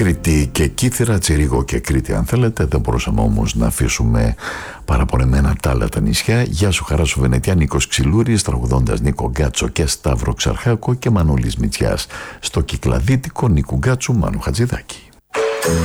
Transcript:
Κρήτη και Κύθυρα, Τσιρίγο και Κρήτη αν θέλετε. Δεν μπορούσαμε όμως να αφήσουμε παραπονεμένα τα άλλα τα νησιά. Γεια σου, χαρά σου Βενετιά, Νίκος Ξυλούρης, τραγουδώντας Νίκο Γκάτσο και Σταύρο Ξαρχάκο και Μανούλης Μητσιάς. Στο Κυκλαδίτικο Νίκου Γκάτσου, Μάνου Χατζηδάκη.